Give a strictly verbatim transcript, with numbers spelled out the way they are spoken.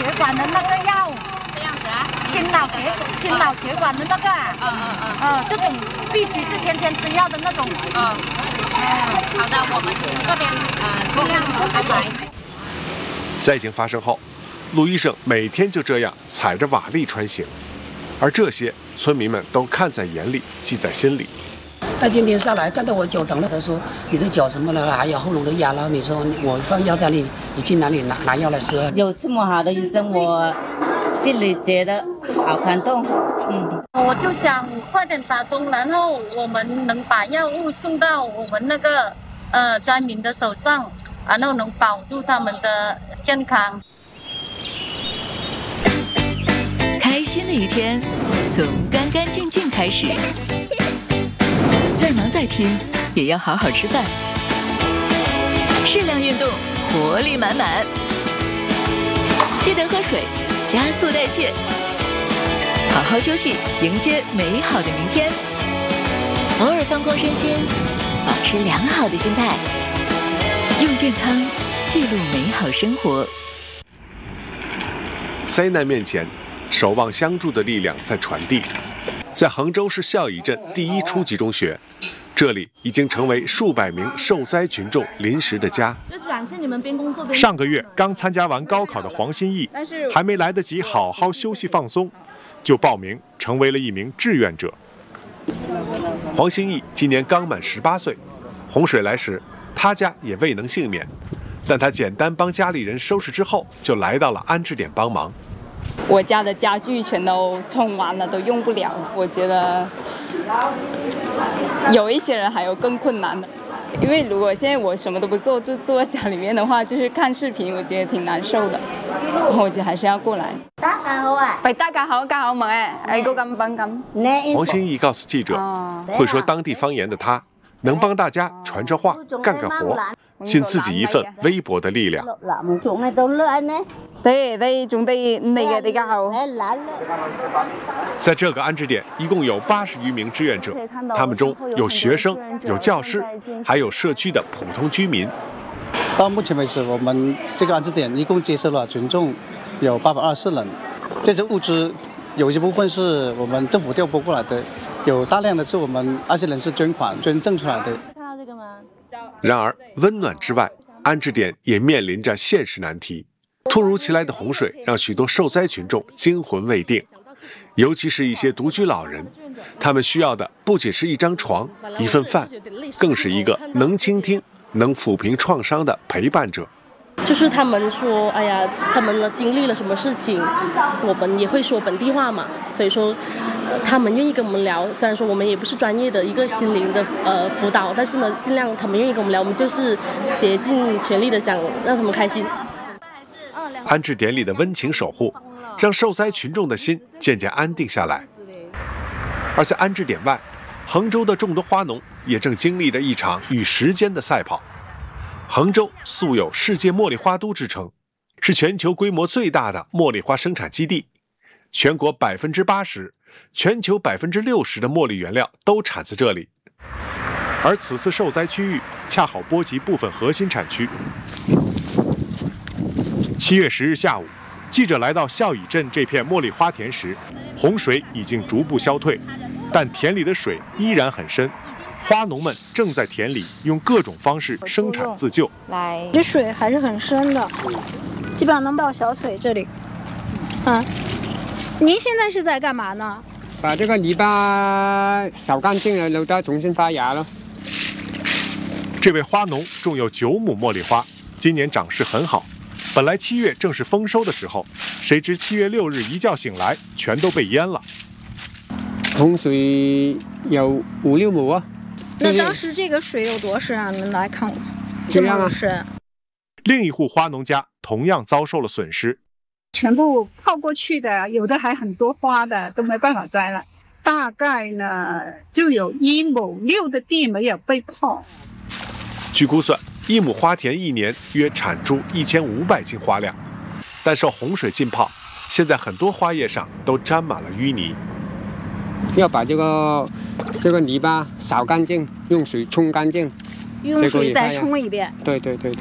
血管的那个药。 这样子啊？ 心脑血心脑血管的那个啊。 嗯嗯嗯。 呃，这种必须是天天吃药的那种。 嗯。好的，我们这边呃尽量安排。 灾情发生后，陆医生每天就这样踩着瓦砾穿行，而这些村民们都看在眼里，记在心里。 他今天上来看到我脚疼了，他说你的脚什么了，还有喉咙的压了。你说我放药在那里，你去哪里拿拿药来吃？ 有这么好的医生，我心里觉得好感动。嗯， 我就想快点打通，然后我们能把药物送到我们那个呃灾民的手上，然后能保住他们的健康。 开心的一天从干干净净开始。再忙再拼，也要好好吃饭，适量运动，活力满满。记得喝水，加速代谢，好好休息，迎接美好的明天。偶尔放空身心，保持良好的心态，用健康记录美好生活。 灾难面前，守望相助的力量在传递。在杭州市孝义镇第一初级中学，这里已经成为数百名受灾群众临时的家。 上个月刚参加完高考的黄新义，还没来得及好好休息放松，就报名成为了一名志愿者。 黄新义今年刚满十八岁，洪水来时，他家也未能幸免，但他简单帮家里人收拾之后，就来到了安置点帮忙。 我家的家具全都冲完了，都用不了。我觉得有一些人还有更困难的，因为如果现在我什么都不做，就坐在家里面的话，就是看视频，我觉得挺难受的。然后我觉得还是要過嚟。 大家好啊！ 喂，大家好，家好唔嘅，係個咁品咁。 黃新義告訴記者，會說當地方言的他，能幫大家傳傳話，幹幹活，盡自己一份微薄的力量。 對對，種地你嘅比較好。 在這個安置點，一共有八十餘名志願者，他們中有學生、有教師，還有社區的普通居民。 到目前為止，我們這個安置點一共接收了群眾有八百二十人。這些物資有一部分是我們政府調撥過來的，有大量的是我們安置人士捐款捐贈出來的。 看到這個嗎？然而，溫暖之外，安置點也面臨着現實難題。突如其來的洪水讓許多受災群眾驚魂未定，尤其是一些獨居老人，他們需要的不僅是一張床、一份飯，更是一個能傾聽、能撫平創傷的陪伴者。 就是他們說，哎呀，他們經歷了什麼事情，我們也會說本地話嘛，所以說，呃、他們願意跟我們聊。雖然說我們也不是專業的一個心靈的呃輔導，但是呢，盡量他們願意跟我們聊，我們就是竭盡全力的想讓他們開心。 安置點裡的溫情守護，讓受災群眾的心漸漸安定下來。而在安置點外，杭州的眾多花農也正經歷着一場與時間的賽跑。杭州素有世界茉莉花都之稱，是全球規模最大的茉莉花生產基地，全國百分之八十、全球百分之六十的茉莉原料都產自這裡。 而此次受災區域恰好波及部分核心產區。七月十日下午，記者來到孝義鎮這片茉莉花田時，洪水已經逐步消退，但田裡的水依然很深。花農們正在田裡用各種方式生產自救。 來，這水還是很深的，基本上能到小腿這裡。嗯，您現在是在幹嘛呢？ 把這個泥巴掃乾淨了，留到重新發芽了。 這位花農種有九畝茉莉花，今年長勢很好。本來七月正是豐收的時候，誰知七月六日一覺醒來，全都被淹了。 洪水有五六畝啊。 那當時這個水有多深啊？你們來看我，這麼深。 另一戶花農家同樣遭受了損失， 全部泡過去的，有的還很多花的都沒辦法摘了。大概呢就有一畝六的地沒有被泡。 據估算，一畝花田一年約產出一千五百斤花量，但受洪水浸泡，現在很多花葉上都沾滿了淤泥。 要把這個這個泥巴掃乾淨，用水沖乾淨， 用水再沖一遍。 對對對。